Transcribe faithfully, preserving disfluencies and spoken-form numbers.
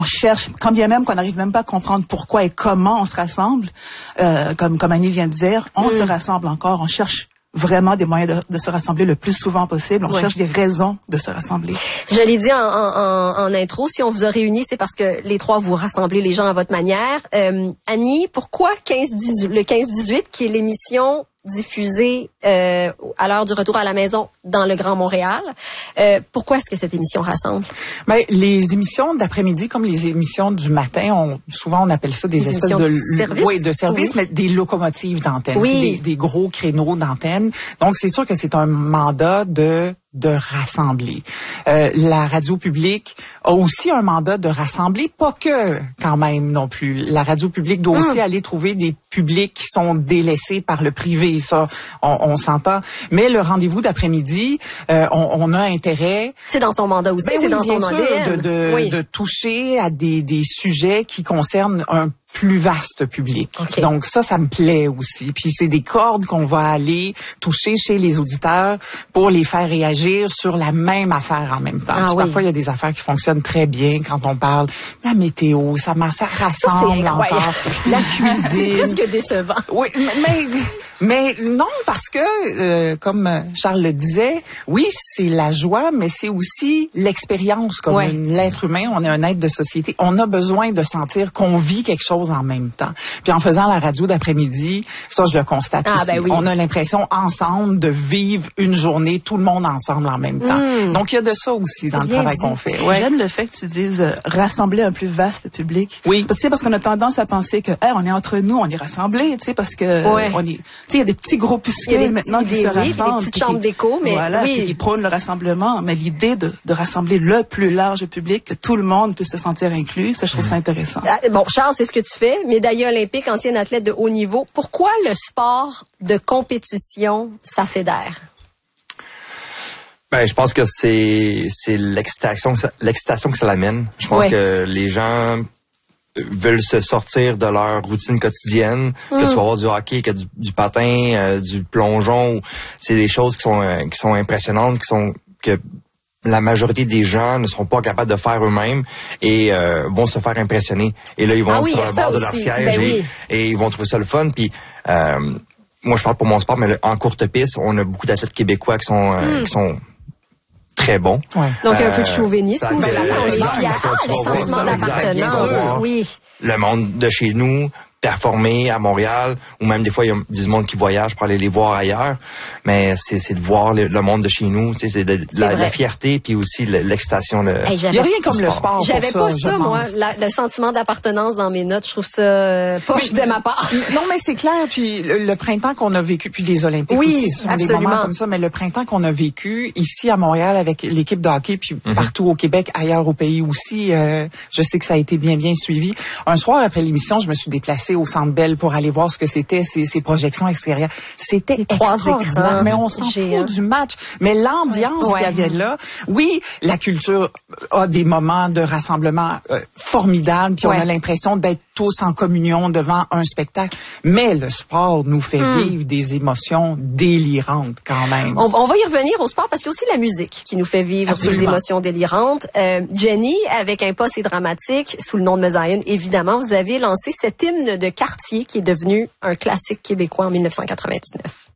on cherche, quand bien même qu'on n'arrive même pas à comprendre pourquoi et comment on se rassemble, euh, comme comme Annie vient de dire, on mm. se rassemble encore, on cherche vraiment des moyens de, de se rassembler le plus souvent possible. On ouais. cherche des raisons de se rassembler. Je l'ai dit en, en, en intro, si on vous a réunis, c'est parce que les trois, vous rassemblez les gens à votre manière. Euh, Annie, pourquoi quinze dix-huit, le quinze dix-huit, qui est l'émission diffusée euh, à l'heure du retour à la maison dans le Grand Montréal, euh, pourquoi est-ce que cette émission rassemble? Ben, les émissions d'après-midi, comme les émissions du matin, on, souvent on appelle ça des, des espèces de, de service, oui, de service, oui. mais des locomotives d'antenne, oui. des, des gros créneaux d'antenne. Donc c'est sûr que c'est un mandat de de rassembler. Euh, la radio publique a aussi un mandat de rassembler, pas que quand même non plus. La radio publique doit mmh. aussi aller trouver des publics qui sont délaissés par le privé, ça, on, on s'entend. Mais le rendez-vous d'après-midi, euh, on, on a intérêt... C'est dans son mandat aussi, ben c'est oui, dans bien son sûr, A D N. De, de, oui. de toucher à des, des sujets qui concernent un plus vaste public. Okay. Donc ça, ça me plaît aussi. Puis c'est des cordes qu'on va aller toucher chez les auditeurs pour les faire réagir sur la même affaire en même temps. Ah, oui. Parfois, il y a des affaires qui fonctionnent très bien quand on parle de la météo, ça, ça rassemble ça, encore. La cuisine. C'est presque décevant. Oui, mais, mais non, parce que, euh, comme Charles le disait, oui, c'est la joie, mais c'est aussi l'expérience comme ouais. l'être humain. On est un être de société. On a besoin de sentir qu'on vit quelque chose en même temps. Puis en faisant la radio d'après-midi, ça je le constate ah, aussi. Ben oui. On a l'impression ensemble de vivre une journée, tout le monde ensemble en même temps. Mmh. Donc il y a de ça aussi dans le travail dit. qu'on fait. Ouais. J'aime le fait que tu dises euh, rassembler un plus vaste public. Oui. Parce que parce qu'on a tendance à penser que hey, on est entre nous, on est rassemblés, tu sais, parce que ouais. on est, tu sais, il y a des petits groupuscules maintenant qui se rassemblent, oui, des petites chambres d'écho, mais voilà, oui. puis qui prônent le rassemblement. Mais l'idée de, de rassembler le plus large public, que tout le monde puisse se sentir inclus, ça je trouve ça intéressant. Ah, bon, Charles, c'est ce que tu fais, médaillé olympique, ancien athlète de haut niveau. Pourquoi le sport de compétition, ça fédère? Ben, je pense que c'est c'est l'excitation, l'excitation que ça l'amène. Je pense ouais. que les gens veulent se sortir de leur routine quotidienne, mm. que tu vas avoir du hockey, que du, du patin, euh, du plongeon. C'est des choses qui sont euh, qui sont impressionnantes, qui sont que la majorité des gens ne seront pas capables de faire eux-mêmes et euh, vont se faire impressionner. Et là, ils vont ah oui, sur le bord de leur siège ben et, oui. et ils vont trouver ça le fun. Puis euh, moi, je parle pour mon sport, mais en courte piste, on a beaucoup d'athlètes québécois qui sont euh, mm. qui sont très bons. Ouais. Donc euh, un peu de chauvinisme aussi. On est fiers, les sentiments d'appartenance. Oui. Le monde de chez nous, performer à Montréal, ou même des fois, il y a du monde qui voyage pour aller les voir ailleurs, mais c'est, c'est de voir le, le monde de chez nous, tu sais, c'est de, de la, la fierté, puis aussi le, l'excitation. Le, hey, il n'y a rien comme sport. le sport. J'avais pour pas ça, ça, moi, la, le sentiment d'appartenance dans mes notes. Je trouve ça euh, poche de ma part. Non, mais c'est clair. Puis le, le printemps qu'on a vécu, puis les Olympiques oui, aussi, ce sont absolument. des moments comme ça, mais le printemps qu'on a vécu ici à Montréal avec l'équipe de hockey, puis mm-hmm. partout au Québec, ailleurs au pays aussi, euh, je sais que ça a été bien, bien suivi. Un soir après l'émission, je me suis déplacée au Centre Bell pour aller voir ce que c'était, ces, ces projections extérieures. C'était extraordinaire, mais on s'en fout du match. Mais l'ambiance ouais. qu'il y avait là, oui, la culture a des moments de rassemblement euh, formidables, puis ouais. on a l'impression d'être tous en communion devant un spectacle, mais le sport nous fait mm. vivre des émotions délirantes quand même. On, on va y revenir au sport parce qu'il y a aussi la musique qui nous fait vivre Absolument. Des émotions délirantes. Euh, Jenny, avec Un poste et dramatique, sous le nom de Mesaïen, évidemment, vous avez lancé cet hymne de quartier qui est devenu un classique québécois en dix-neuf cent quatre-vingt-dix-neuf.